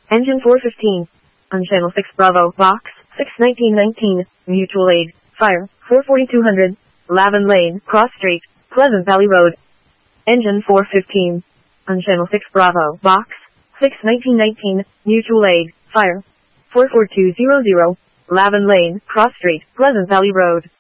Engine 415. On Channel 6 Bravo, Box 61919, Mutual Aid, Fire, 44200, Lavin Lane, Cross Street, Pleasant Valley Road. Engine 415. On Channel 6 Bravo, Box 61919, Mutual Aid, Fire, 44200, Lavin Lane, Cross Street, Pleasant Valley Road.